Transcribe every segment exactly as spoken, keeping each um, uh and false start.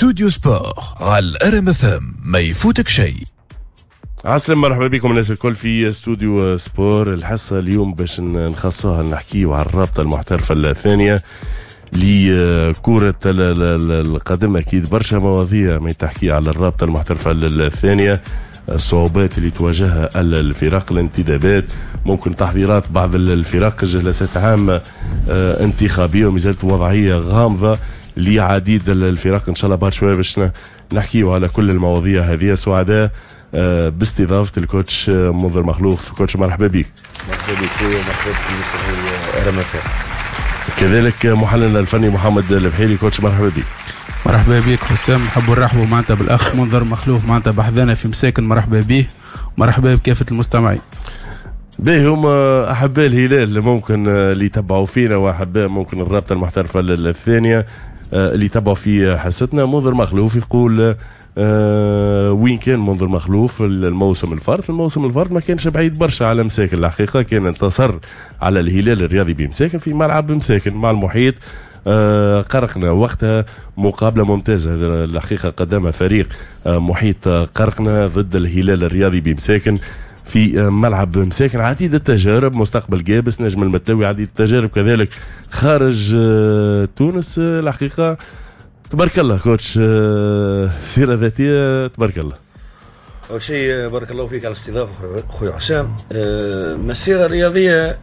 استوديو سبور على الار ام اف ام، ما يفوتك شيء. عسلامة، مرحبا بكم الناس الكل في استوديو سبور. الحصة اليوم باش نخصوها نحكيو على الرابطة المحترفة الثانية لكرة القدم. أكيد برشا مواضيع ما تحكي على الرابطة المحترفة الثانية، الصعوبات اللي تواجهها الفرق، الانتدابات، ممكن تحضيرات بعض الفرق، جلسات عامة انتخابية، ومازالت وضعية غامضة لعديد الفرق. إن شاء الله بعد شوية باش نحكيو على كل المواضيع هذه. سعداء باستضافة الكوتش منذر مخلوف. كوتش مرحبا بك. مرحبا بك ومرحبا بك رمضان. كذلك محللنا الفني محمد البحيري. كوتش مرحبا بك. مرحبا بك حسام، نحب نرحبوا معناتها بالاخ منذر مخلوف معناتها بحذانا في مساكن. مرحبا به ومرحبا بكافة المستمعين. باهي، هم احباء الهلال اللي ممكن اللي يتبعوا فينا، واحباء ممكن الرابطة المحترفة الثانية اللي يتبعوا في حصتنا. منذر مخلوف يقول آه وين كان منذر مخلوف الموسم الفارط؟ الموسم الفارط ما كانش بعيد برشا على مساكن. الحقيقة كان انتصر على الهلال الرياضي بمساكن في ملعب مساكن مع المحيط. آه قرقنا وقتها مقابلة ممتازة الحقيقة قدمها فريق آه محيط آه قرقنا ضد الهلال الرياضي بمساكن في آه ملعب مساكن. عديد التجارب، مستقبل جابس، نجم المتاوي، عديد التجارب كذلك خارج آه تونس. آه الحقيقة تبارك الله كوتش، سيرة ذاتية تبارك الله. أول شيء بارك الله فيك على الاستضافة أخوي حسام. مسيرة رياضية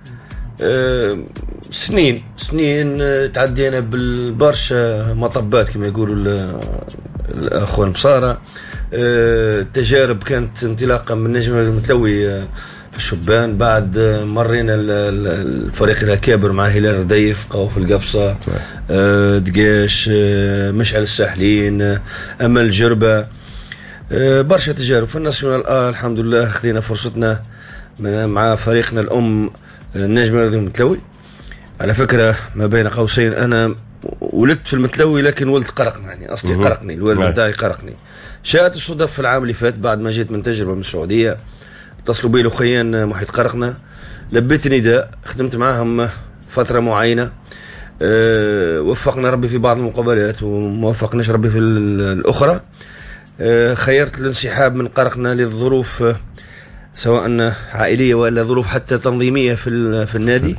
سنين سنين تعدينا بالبرشا مطبات كما يقولوا الأخوة المصارى. التجارب كانت انطلاقا من نجم المتلوي في الشبان، بعد مرينا الفريق الأكابر مع هلال رديف، قوف القفصة، آه دقاش، آه مشعل الساحلين، آه أمل الجربة. آه برشا تجارب في الناسيونال. آه الحمد لله خذينا فرصتنا مع فريقنا الأم النجم المتلوي. على فكرة ما بين قوسين أنا ولدت في المتلوي لكن ولد قرقني، يعني أصلي قرقني، الوالد بتاعي قرقني. شاءت الصدف في العام اللي فات بعد ما جيت من تجربة من السعودية، اتصلوا بي الأخيان محيط قرقنا، لبيت نداء، خدمت معهم فترة معينة. أه وفقنا ربي في بعض المقابلات وموفقناش ربي في الأخرى. أه خيرت الانسحاب من قرقنا للظروف سواء عائلية ولا ظروف حتى تنظيمية في في النادي.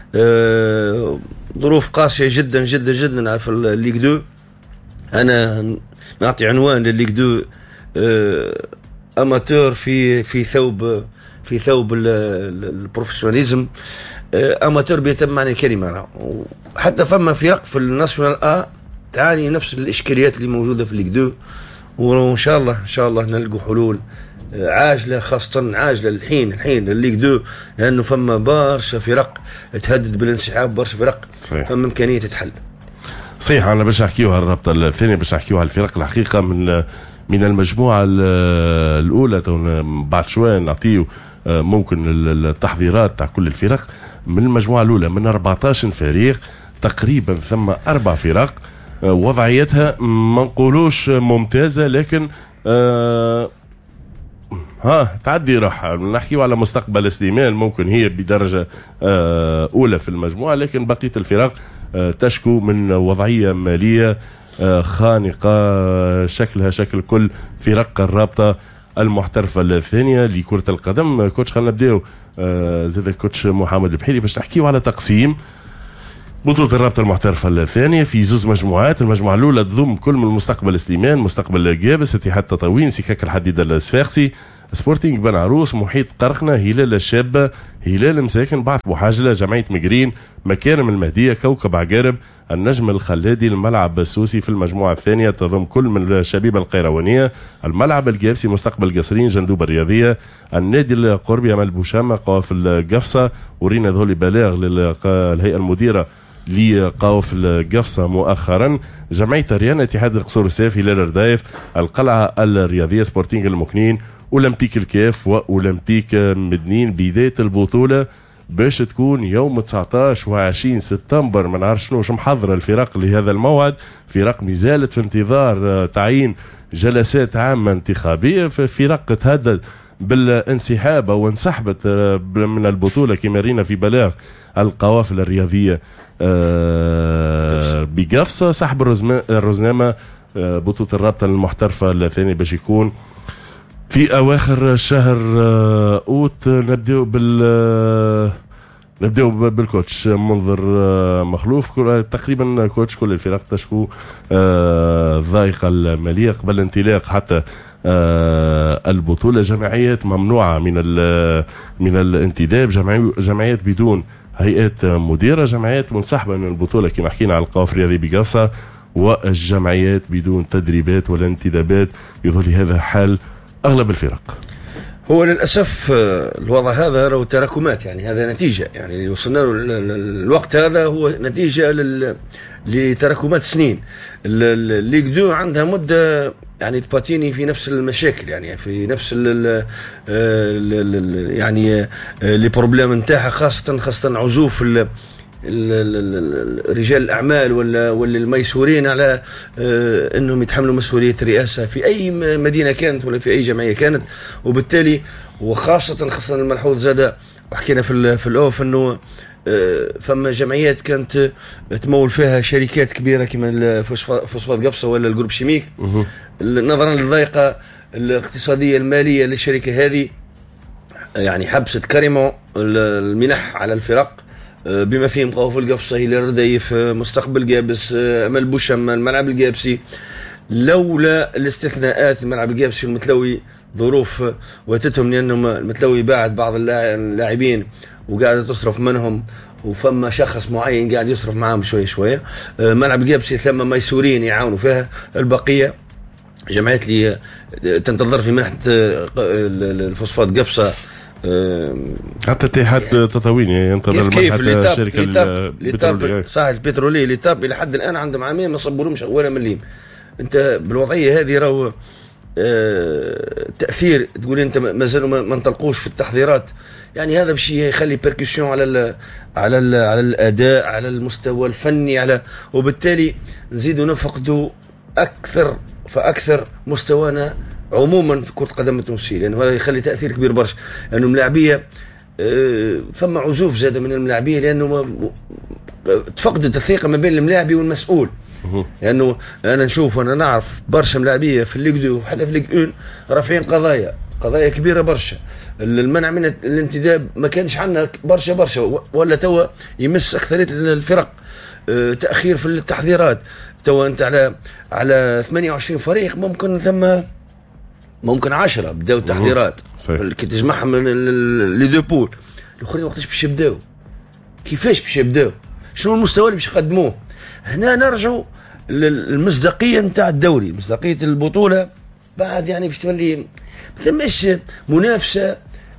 أه ظروف قاسية جدا جدا جدا في الليغ دو. أنا نعطي عنوان للليغ دو أه اماتور في في ثوب في ثوب البروفيسيوناليزم. اماتور بيتم معنى الكلمه. حتى فما فرق في الناسيونال ا تعاني نفس الاشكاليات اللي موجوده في الليغ دو، وان شاء الله ان شاء الله نلقوا حلول عاجله، خاصه عاجله الحين الحين الليغ دو، لانه فما برشا فرق تهدد بالانسحاب، برشا فرق فما امكانيه تتحل. صحيح. انا باش نحكيو على الرابطه الثانيه، باش نحكيو على الفرق الحقيقه من من المجموعة الأولى. بعد شوية نعطيه ممكن التحضيرات تاع كل الفرق. من المجموعة الأولى من أربعتاش فريق تقريبا، ثم أربع فرق وضعيتها ما نقولوش ممتازة، لكن آه ها تعدي راح نحكيو على مستقبل سليمان، ممكن هي بدرجة آه أولى في المجموعة، لكن بقية الفرق آه تشكو من وضعية مالية خانقة شكلها شكل كل فرق الرابطة المحترفة الثانية لكرة القدم. كوتش خلينا نبداو زاد كوتش محمد البحيري باش نحكيو على تقسيم بطولة الرابطة المحترفة الثانية في زوز مجموعات. المجموعة الأولى تضم كل من مستقبل سليمان، مستقبل جابس، اتحاد تطاوين، سكاك الحديد الصفاقسي، سبورتينغ بن عروس، محيط قرقنا، هلال الشابة، هلال مساكن، بعث بوحاجلة، جمعية مقرين، مكارم المهدية، كوكب عقارب، النجم الخلادي، الملعب السوسي. في المجموعة الثانية تضم كل من الشبيبة القيروانية، الملعب الجابسي، مستقبل قصرين، جندوب الرياضية، النادي القربي، أمل بوشامة، قوافل القفصة، ورينا ذولي بلاغ للهيئة المديرة لقاوف القفصة مؤخرا، جمعية ريان، اتحاد القصور السيف، هلال ردايف، القلعة الرياضية، سبورتينغ المكنين، أولمبيك الكاف وأولمبيك مدنين. بداية البطولة باش تكون يوم تسعطاش وعشرين سبتمبر. ما نعرف شنو مش محضر الفرق لهذا الموعد. فرق مازالت في انتظار تعيين جلسات عامة انتخابية، فرق تهدد بالانسحاب او انسحبت من البطولة كما رينا في بلاغ القوافل الرياضية بقفصة. سحب الرزنامة بطولة الرابطة المحترفة الثانية باش يكون في أواخر شهر أوت. نبدأ بال نبدأ بالكوتش منظر مخلوف. تقريبا كوتش كل الفرق تشكو الضائقة المالية قبل انطلاق حتى البطولة. جمعيات ممنوعة من من الانتداب، جمعيات بدون هيئات مديرة، جمعيات منسحبة من البطولة كما حكينا على القاف الرياضي بقفصة، والجمعيات بدون تدريبات ولا انتدابات. يظهر هذا حال أغلب الفرق. هو للأسف الوضع هذا له تراكمات، يعني هذا نتيجة، يعني وصلنا له الوقت هذا هو نتيجة لتراكمات سنين. الليغ دو عندها مدة يعني تباتيني في نفس المشاكل، يعني في نفس ال ال يعني لي بروبليم نتاعها، خاصة خاصة عزوف رجال الأعمال ولا ولا الميسورين على أنهم يتحملوا مسؤولية الرئاسة في أي مدينة كانت ولا في أي جمعية كانت. وبالتالي وخاصة خاصة الملحوظ زاد وحكينا في في الأوف أنه فما جمعيات كانت تمول فيها شركات كبيرة كما فوسفات قفصة ولا الجروب شيميك، نظرا للضائقة الاقتصادية المالية للشركة هذه، يعني حبست كريمو المنح على الفرق بما فيهم قوف القفصة، هي الرديف، مستقبل قابس، أمل بوشم، الملعب القابسي. لولا الاستثناءات الملعب القابسي المتلوي ظروف واتتهم لأنهم المتلوي باعت بعض اللاعبين وقاعدة تصرف منهم، وفما شخص معين قاعد يصرف معهم شوية شوية. ملعب القابسي ثم ميسورين يعاونوا فيها، البقية جمعيات لي تنتظر في منحة الفوسفات قفصة. حتى اتحاد تطاويني ينتظر كيف منحة الشركة البترولية صح البترولية اللي تاب إلى حد الآن عندهم عامين ما صبرهمش ولا مليم. أنت بالوضعية هذه راهو تأثير، تقول أنت ما زالوا ما انطلقوش في التحضيرات، يعني هذا بشيء يخلي بيركسيون على ال على ال على الأداء، على المستوى الفني، على وبالتالي نزيدوا نفقدوا أكثر فأكثر مستوانا عموما في كرة القدم التونسية، لأنه هذا يخلي تأثير كبير برشا. لأنه يعني ملاعبية فما عزوف زاد من الملاعبية، لأنه تفقدت الثقة ما بين الملاعبي والمسؤول. لأنه يعني أنا نشوف وأنا نعرف برشا ملاعبية في الليغ دو وحتى في الليغ اون رافعين قضايا قضايا كبيرة برشا. المنع من الانتداب ما كانش عندنا برشا برشا، ولا توا يمس أكثرية الفرق. تأخير في التحضيرات، توا أنت على على ثمانية وعشرين فريق ممكن ثم ممكن عشرة بداو التحضيرات كي تجمعهم لي دو بول، الاخرين وقتاش باش يبداو، كيفاش باش يبداو، شنو المستوى اللي باش يقدموه. هنا نرجعوا للمصداقيه نتاع الدوري، مصداقيه البطوله بعد يعني باش تولي ما ثماش منافسه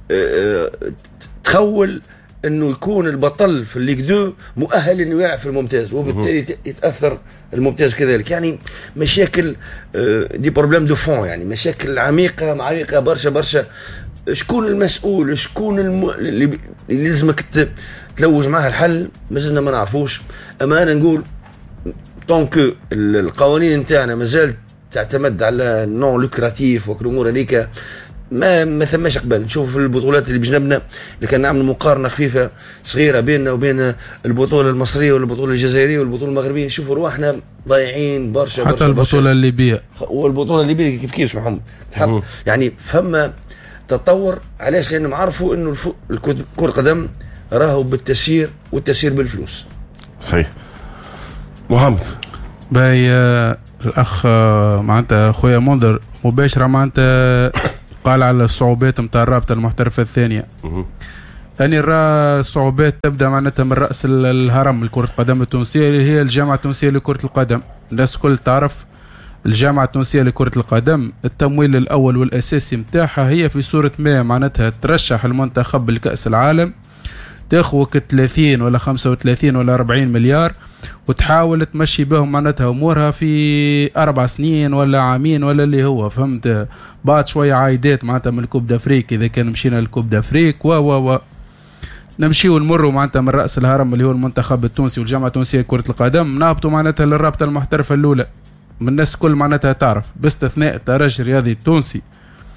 تخول انه يكون البطل في الليغ دو مؤهل انه يلعب في الممتاز، وبالتالي يتاثر الممتاز كذلك. يعني مشاكل دي بروبليم دو فون، يعني مشاكل عميقه عميقه برشا برشا. شكون المسؤول، شكون الم... اللي لازمك تلوج معها الحل، مازلنا ما نعرفوش. اما انا نقول طونكو القوانين نتاعنا مازال تعتمد على نون لوكراتيف والامور هذيك، ما ما ثماش قبل. نشوف في البطولات اللي بجنبنا اللي كان نعمل مقارنه خفيفه صغيره بيننا وبين البطوله المصريه والبطوله الجزائريه والبطوله المغربيه، نشوفوا رواحنا ضايعين برشا حتى برشا البطوله الليبيه والبطوله الليبيه كيف كيف محمد الحق. يعني فما تطور، علاش؟ لانهم عرفوا انه كره القدم راهو بالتسيير والتسيير بالفلوس. صحيح. محمد باي الاخ معناتها خويا منذر مباشره معناتها قال على الصعوبات نتاع الرابطه المحترفه الثانيه. أني نرى الصعوبات تبدا معناتها من راس الهرم لكره القدم التونسيه اللي هي الجامعه التونسيه لكره القدم. الناس الكل تعرف الجامعه التونسيه لكره القدم التمويل الاول والاساسي نتاعها هي في صوره ما معناتها ترشح المنتخب لكاس العالم، تاخوك ثلاثين ولا خمسة وثلاثين ولا أربعين مليار وتحاول تمشي بهم معناتها امورها في اربع سنين ولا عامين ولا اللي هو فهمت، بعد شويه عايدات معناتها من الكوب دافريك اذا كان مشينا للكوب دافريك و و و نمشيو نمروا معناتها من راس الهرم اللي هو المنتخب التونسي والجامعه التونسيه لكره القدم، نهبطوا معناتها للرابطه المحترفه الاولى. من الناس كل معناتها تعرف باستثناء الترجي الرياضي التونسي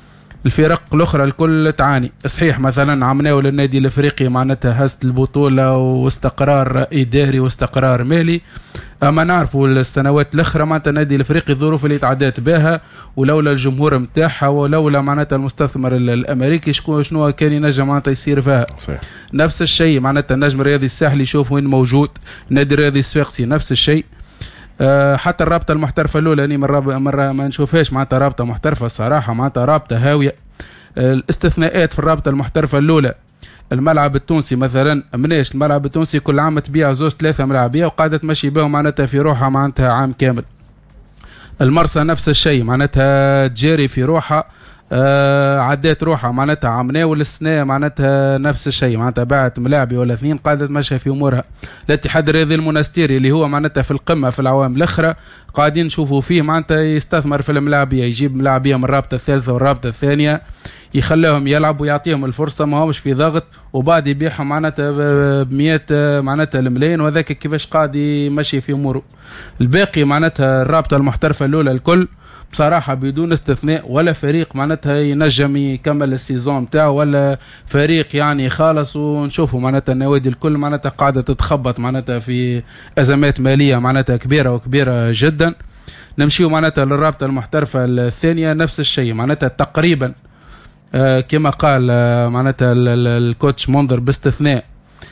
الفرق الاخرى الكل تعاني. صحيح مثلا عمناو للنادي الافريقي معناتها هزت البطوله واستقرار اداري واستقرار مالي، اما نعرفوا السنوات الاخرى معناتها النادي الافريقي الظروف اللي تعدات بها، ولولا الجمهور نتاعها ولولا معناتها المستثمر الامريكي شكون شنو كان ينجم معناتها يصير فيها. صحيح. نفس الشيء معناتها النجم الرياضي الساحلي شوف وين موجود، النادي الرياضي الصفاقسي نفس الشيء. أه حتى الرابطه المحترفه الاولى اني مره مره ما نشوفهاش معناتها رابطه محترفه الصراحه، معناتها رابطه هاويه. أه الاستثناءات في الرابطه المحترفه الاولى الملعب التونسي مثلا مناش، الملعب التونسي كل عام تبيع زوج ثلاثه ملاعبيه وقاعده تمشي بهم معناتها في روحها معناتها عام كامل. المرسى نفس الشيء معناتها تجاري في روحها، آه عدات روحها معناتها عمناه والسنة معناتها نفس الشيء، معناتها باعت ملاعبي ولا اثنين قاعدة تمشي في امورها. الاتحاد الرياضي المونستيري اللي هو معناتها في القمة في العوام الاخرى قاعدين نشوفوا فيه معناتها يستثمر في الملاعبية، يجيب ملاعبية من الرابطة الثالثة والرابطة الثانية يخليهم يلعبوا ويعطيهم الفرصة، ما همش في ضغط، وبعد يبيعهم معناتها بمئات معناتها الملايين، وذاك كيفاش قاعد يمشي في اموره. الباقي معناتها الرابطة المحترفة الاولى الكل بصراحة بدون استثناء ولا فريق معناتها ينجم يكمل السيزون بتاعه، ولا فريق يعني خالص، ونشوفوا معناتها النوادي الكل معناتها قاعدة تتخبط معناتها في أزمات مالية معناتها كبيرة وكبيرة جدا. نمشيو معناتها للرابطة المحترفة الثانية نفس الشيء معناتها تقريبا آه كما قال آه معناتها الكوتش منذر باستثناء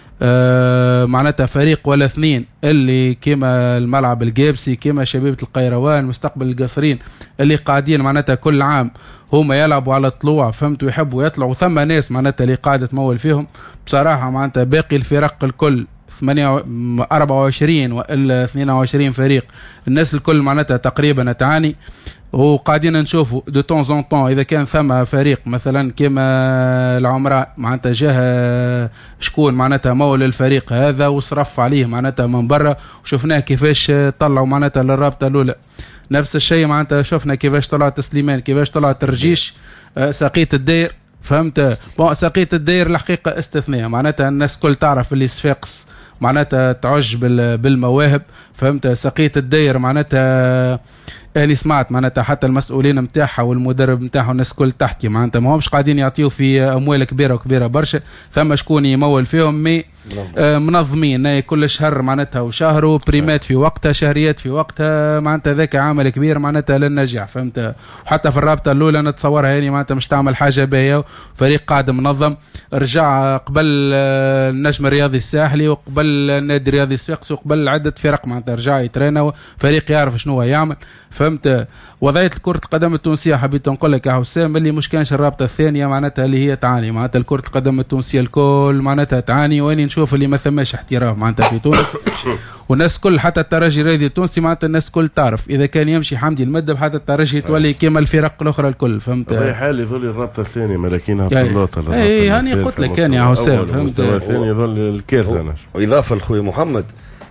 آه معناتها فريق ولا اثنين اللي كما الملعب الجابسي كما شبيبة القيروان مستقبل القصرين اللي قاعدين معناتها كل عام هما يلعبوا على الطلوع، فهمتوا، يحبوا يطلعوا، ثم ناس معناتها اللي قاعدة تمول فيهم. بصراحة معناتها باقي الفرق الكل ثمانية أربعة وعشرين وإلا اثنين وعشرين فريق الناس الكل معناتها تقريبا تعاني، وقاعدين نشوفوا دو طون زون طون اذا كان ثم فريق مثلا كما العمراء معناتها جاه شكون معناتها مول الفريق هذا وصرف عليه معناتها من برا، وشفناه كيفاش طلعوا معناتها للرابطه الاولى. نفس الشيء معناتها شفنا كيفاش طلعت سليمان، كيفاش طلعت الرجيش، ساقية الدير، فهمت. بون ساقية الدير الحقيقه استثناء معناتها الناس كل تعرف اللي صفاقس معناتها تعج بالمواهب، فهمت. ساقية الدير معناتها أنا سمعت معناتها حتى المسؤولين متاعها والمدرب متاعها الناس كل تحكي معناتها ما همش قاعدين يعطيو في أموال كبيرة وكبيرة برشا، ثم شكون يمول فيهم مي آه منظمين كل شهر معناتها وشهر وبريمات في وقتها شهريات في وقتها، معناتها ذاك عمل كبير معناتها للنجاح، فهمت. وحتى في الرابطة الأولى نتصورها يعني معناتها مش تعمل حاجة باهية، فريق قاعد منظم رجع قبل آه النجم الرياضي الساحلي وقبل النادي الرياضي الصفاقسي وقبل عدة فرق معناتها رجع يترينا، فريق يعرف شنو يعمل، فهمت. وضعية كرة القدم التونسية حبيت نقول لك يا حسام اللي مش كانش الرابطة الثانية معناتها اللي هي تعاني، معناتها كرة القدم التونسية الكل معناتها تعاني، وين نشوف اللي ما ثماش احتراف معناتها في تونس والناس كل حتى الترجي الرياضي التونسي معناتها الناس كل تعرف اذا كان يمشي حمدي المدب حتى الترجي تولي كيما الفرق الاخرى الكل، فهمت. في حال يظل الرابطة الثانية ملكينها بطولات. اي هاني قلت لك كان يا حسام، فهمت. المستوى الثاني يظل الكارثة. واضافة لخوي محمد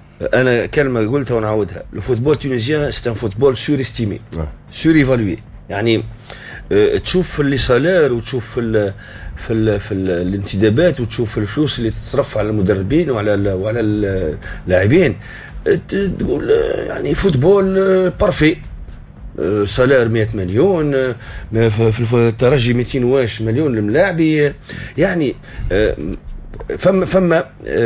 انا كلمه قلتها ونعاودها، الفوتبول التونسي سي ان فوتبول سور استيمي سور ايفالوي، يعني اه تشوف اللي سالير وتشوف في ال في ال في ال الانتدابات وتشوف الفلوس اللي تتصرف على المدربين وعلى وعلى اللاعبين، تقول يعني فوتبول بارفي، سالير مئة مليون، في الترجي مئتين واش مليون للملاعبي، يعني اه فما فما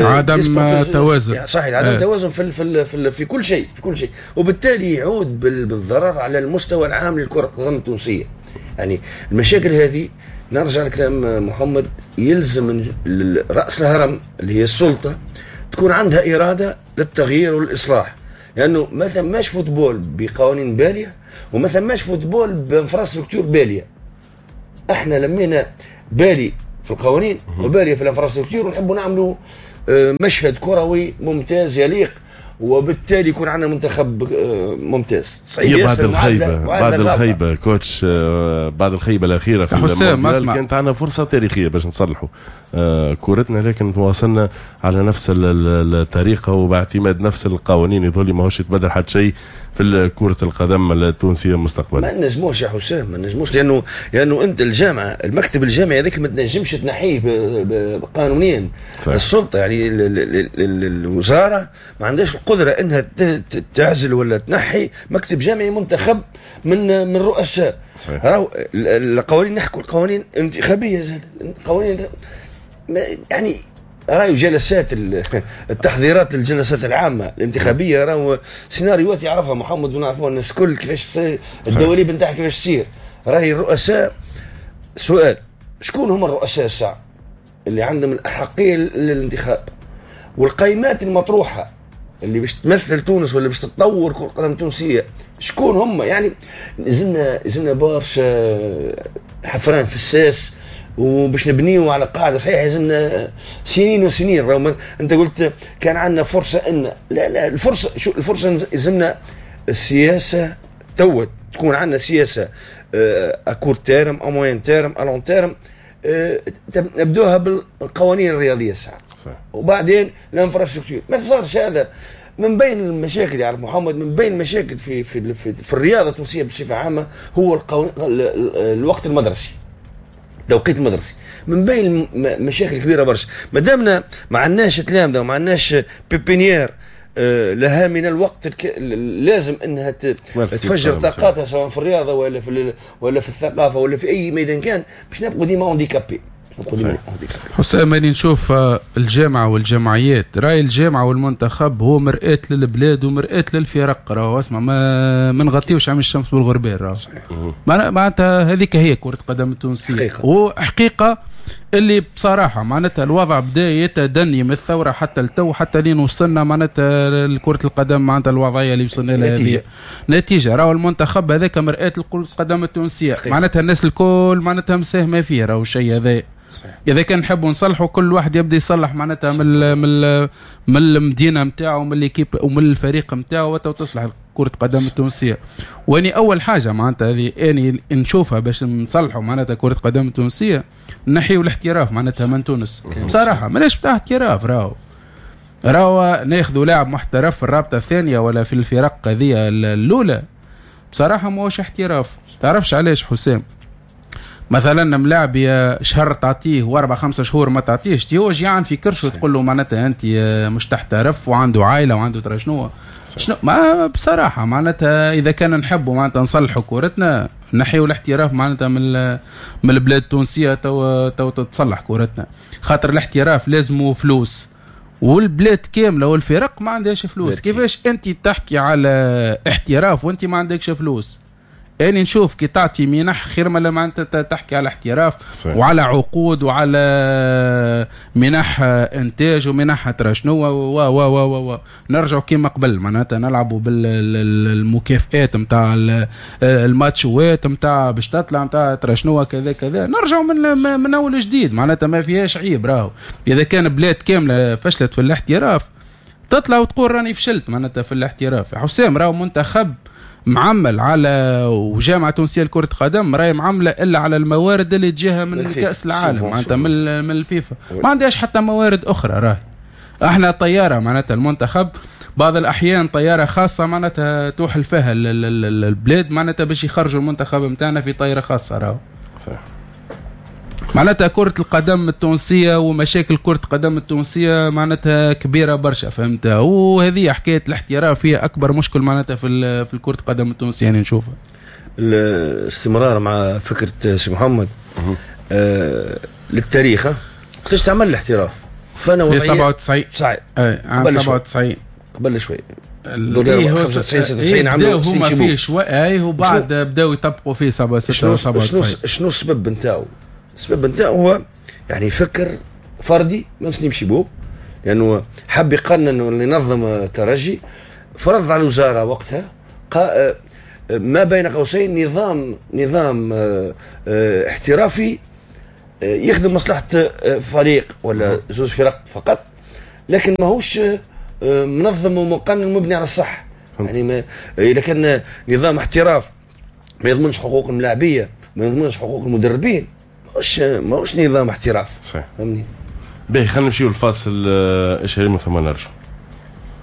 عدم توازن، صحيح عدم توازن في في في, في كل شيء في كل شيء، وبالتالي يعود بالضرر على المستوى العام للكرة القدم التونسية. يعني المشاكل هذه نرجع لكلام محمد، يلزم رأس الهرم اللي هي السلطة تكون عندها إرادة للتغيير والإصلاح، لأنه ما ثماش فوتبول بقوانين بالية وما ثماش فوتبول بانفراستركتور بالية. احنا لمينا بالي في القوانين وباليه في الانفراستركتور ونحبوا نعملوا مشهد كروي ممتاز يليق، وبالتالي يكون عندنا منتخب ممتاز. صحيح بعد الخيبه بعد الخيبه كوتش بعد الخيبه الاخيره في المونديال كانت عندنا فرصه تاريخيه باش نصلحوا كورتنا، لكن تواصلنا على نفس الطريقه وباعتماد نفس القوانين، يظل ماهوش يتبدل حتى شيء في كرة القدم التونسية مستقبلا. ما نجموش يا حسام، ما نجموش، لأنه لأنه أنت الجامعة المكتب الجامعي هذاك ما تنجمش تنحيه قانونيا. صحيح. السلطة يعني الوزارة ما عندهاش القدرة أنها تعزل ولا تنحي مكتب جامعي منتخب من من رؤساء. راهو القوانين نحكوا القوانين انتخابيه، القوانين يعني راهو جلسات التحضيرات للجلسات العامه الانتخابيه راهو سيناريوهات يعرفها محمد بن عفوا الناس الكل كيفاش الدواليب نتاعها كيفاش تصير. راهي الرؤساء سؤال شكون هما الرؤساء الساعه اللي عندهم الاحقيه للانتخاب والقائمات المطروحه اللي باش تمثل تونس ولا باش تطور كرة القدم التونسيه شكون هم؟ يعني زلنا زلنا برشا حفران في الساس وباش نبنيو على قاعده صحيحه زلنا سنين وسنين. رغم انت قلت كان عندنا فرصه ان لا لا الفرصه شو الفرصه زلنا السياسه توت تكون عندنا سياسه اكور تيرم او موين تيرم او لون تيرم نبدوها بالقوانين الرياضيه ساعه وبعدين الانفراستركتور. ما صارش هذا من بين المشاكل يعرف محمد من بين المشاكل في في في, في الرياضه التونسيه بصفه عامه هو القو... الوقت المدرسي توقيت المدرسي من بين المشاكل الكبيره برشا. ما دامنا ما عندناش تلامذه وما عندناش بيبينيير آه لها من الوقت الك... لازم انها ت... تفجر طاقاتها سواء في الرياضه ولا في ولا في الثقافه ولا في اي ميدان كان باش نبقوا ديما اونديكابي. حسام ماني نشوف الجامعة والجمعيات راي الجامعة والمنتخب هو مرآة للبلاد ومرآة للفرق. راهو اسمع ما ما نغطيوش عام الشمس بالغربال. راهو معناتها هذيك هي كرة القدم التونسية وحقيقة اللي بصراحة معناتها الوضع بدا يتدني من الثورة حتى التو حتى لين وصلنا معناتها كرة القدم معناتها الوضعية اللي وصلنا لها هذه نتيجة. راهو المنتخب هذاك مرآة لكرة القدم التونسية معناتها الناس الكل معناتها مساهمة فيه. راهو الشيء هذا إذا كان نحبوا نصلحوا كل واحد يبدأ يصلح معناتها من من من المدينة متاعه من الكيب ومن الفريق متاعه وتصلح كرة القدم التونسية. واني أول حاجة معناتها هذه اني نشوفها باش نصلحوا معناتها كرة القدم التونسية نحيوا الاحتراف معناتها من تونس بصراحة مالاش بتاع احتراف. راهو راهو ناخذوا لاعب محترف في الرابطة الثانية ولا في الفرق هذه الأولى بصراحة موش احتراف. تعرفش علاش حسام؟ مثلا ملاعب شهر تعطيه واربع خمسة شهور ما تعطيهش تي هو جيعان في كرش وتقول له معناتها انت مش تحترف وعنده عائله وعنده ترى شنو شنو ما بصراحه معناتها اذا كان نحبوا معناتها نصلحوا كورتنا نحيوا الاحتراف معناتها من من البلاد التونسيه تو تو تصلح كورتنا خاطر الاحتراف لازمه فلوس والبلاد كامله والفرق ما عندهاش فلوس. كيفاش انت تحكي على احتراف وانت ما عندكش فلوس؟ يعني نشوف كي تعطي منح خير ما لما انت تحكي على احتراف صحيح. وعلى عقود وعلى منح انتاج ومنح ترى شنو و و و و نرجعوا كيما قبل معناتها نلعبوا بالمكافئات نتاع الماتشوات نتاع باش تطلع نتاع ترى شنو كذا كذا نرجعوا من من اول جديد معناتها ما فيهاش عيب. راهو اذا كان بلاد كامله فشلت في الاحتراف تطلع وتقول راني فشلت معناتها في الاحتراف. يا حسام راهو منتخب معمل على وجامعة تونسية لكرة قدم راهي معملة إلا على الموارد اللي تجيها من كأس العالم معناتها من من الفيفا ما عندهاش حتى موارد أخرى. راهي احنا طيارة معناتها المنتخب بعض الأحيان طيارة خاصة معناتها توحل فيها البلاد معناتها باش يخرجوا المنتخب متاعنا في طيارة خاصة. راهو صحيح معناتها كرة القدم التونسية ومشاكل كرة القدم التونسية معناتها كبيرة برشا فهمتها وهذه حكاية الاحتراف هي أكبر مشكل معناتها في في كرة القدم التونسية يعني نشوفها. الاستمرار مع فكرة سي محمد آه للتاريخ وقتاش تعمل الاحتراف فأنا في سبعة وتسعين صحيح عام سبعة وتسعين قبل شوي اللي هو خمسة وتسعين ستة وتسعين عملوا هما فيه شوي اي وبعد بداوا يطبقوا فيه سبعة وستين سبعة وتسعين. شنو السبب نتاعو؟ السبب نتاعو هو يعني فكر فردي ما نمشي بوه لانه يعني حب يقنن ولا ينظم ترجي فرض على الوزاره وقتها ما بين قوسين نظام نظام احترافي يخدم مصلحه فريق ولا زوج فرق فقط لكن ماهوش منظم ومقنن مبني على الصح. يعني ما اذا كان نظام احتراف ما يضمنش حقوق الملاعبيه ما يضمنش حقوق المدربين ماهوش ماهوش نظام احتراف صحيح. فهمني باهي خلينا نمشيو الفاصل اشهرين ثم نرجع.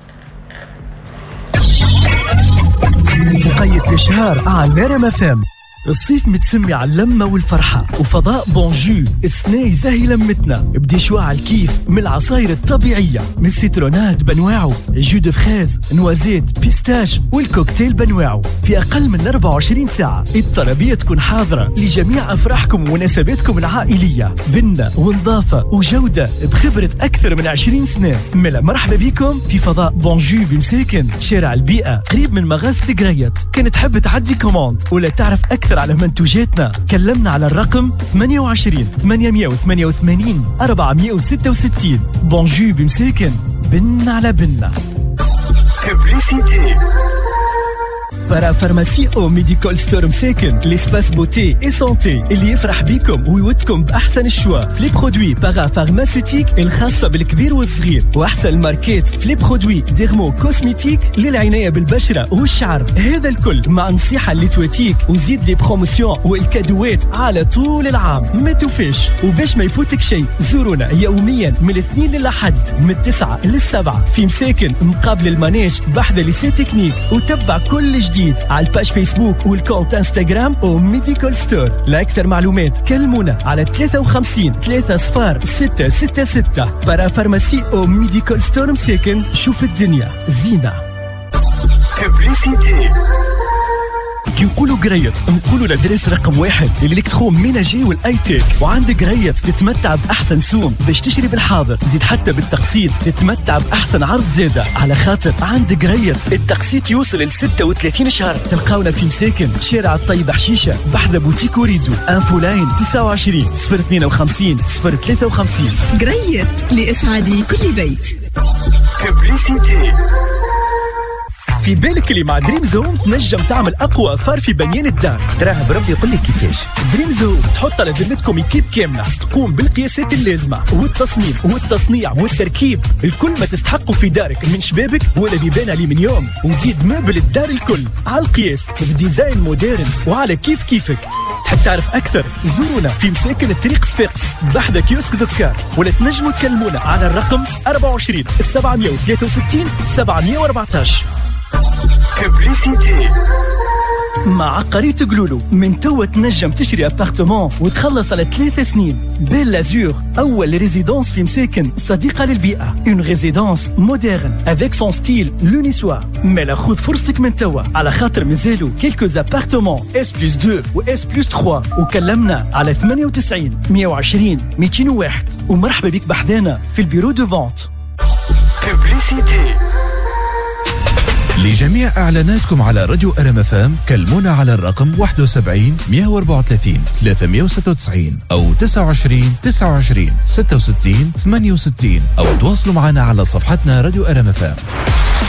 مقيد الاشهار على ريم اف ام الصيف متسمي على اللمة والفرحة، وفضاء بونجو السنة يزهي لمتنا بدي شوى على الكيف من العصاير الطبيعية، من السيترونات بنواعه، جو دو فريز، نوازيت، بيستاش، والكوكتيل بنواعه. في أقل من أربعة وعشرين ساعة الطلبية تكون حاضرة لجميع أفراحكم ومناسباتكم العائلية، بنة ونظافة وجودة بخبرة أكثر من عشرين سنة. ملا مرحبا بكم في فضاء بونجو بمساكن، شارع البيئة، قريب من مغازة قريت. كنت تحب تعدي كوماند ولا تعرف أكثر على منتوجاتنا، كلمنا على الرقم ثمانية وعشرين ثمانمائة وثمانية وثمانين أربعمائة وستة وستين. بونجو بمساكن، بن على بنا. بارا فارماسي او ميديكال ستور مساكن، ليسباس بوتي اي سونتي اللي يفرح بيكم ويودكم باحسن الشوا في لي برودوي بارا فارماسيوتيك الخاصه بالكبير والصغير، واحسن الماركات في لي برودوي ديرمو كوسميتيك للعنايه بالبشره والشعر. هذا الكل مع نصيحه اللي تواتيك، وزيد لي بروموسيون والكادوات على طول العام. ما توفيش، وباش ما يفوتك شيء زورونا يوميا من الاثنين للأحد من التسعة للسبعة في مساكن مقابل المانيش بحذا ليسي تكنيك، وتبع كل جديد على الباج فيسبوك والكونت انستغرام او ميديكال ستور. لأكثر معلومات كلمونا على ثلاثة وخمسين ثلاثة صفار ستة ستة ستة. بارا فارماسي او ميديكال ستور مساكن، شوف الدنيا زينة. كي نقولوا قريت نقولوا لدرس رقم واحد الالكترو ميناجي والاي تيك. وعندك قريت تتمتع باحسن سوم باش تشتري بالحاضر، زيد حتى بالتقسيط تتمتع باحسن عرض زاده، على خاطر عندك قريت التقسيط يوصل ل ستة وثلاثين شهر. تلقاونا في مساكن شارع الطيب حشيشه بحذا بوتيك وريدو، انفو لاين تسعة وعشرين صفر اثنين وخمسين صفر ثلاثة وخمسين. قريت لاسعاد كل بيت. في بالك اللي مع دريم زوم تنجم تعمل اقوى فار في بنيان الدار؟ راه بربي يقول لك كيفاش. دريم زوم تحط على ذمتكم ايكيب كامله تقوم بالقياسات اللازمه والتصميم والتصنيع والتركيب، الكل ما تستحقوا في دارك من شبابك ولا بيبان الومنيوم، وزيد مبل الدار الكل على القياس بديزاين مودرن وعلى كيف كيفك. تحب تعرف اكثر؟ زورونا في مساكن الطريق صفاقس بحذا كيوسك ذكار، ولا تنجموا تكلمونا على الرقم أربعة وعشرين سبعمائة وثلاثة وستين سبعمائة وأربعة عشر. مع عقاري تقلولو من توا تنجم تشري ابارتمون وتخلص على ثلاث سنين. بيل لازور أول ريزيدونس في مساكن صديقة للبيئة، اون ريزيدونس مودرن افيك سون ستيل لونيسوا. مالا خذ فرصتك من توا على خاطر مازالو كيلكوز ابارتمون اس بلس اثنين و اس بلس ثلاثة، وكلمنا على ثمانية وتسعين مائة وعشرين مئتين وواحد. ومرحبا بك بحذانا في البيرو دو فونت. لجميع إعلاناتكم على راديو ار ام اف ام كلمونا على الرقم واحد وسبعين مئة وأربعة وثلاثين ثلاثمائة وستة وتسعين أو تسعة وعشرين تسعة وعشرين ستة وستين ثمانية وستين، أو تواصلوا معنا على صفحتنا راديو ار ام اف ام.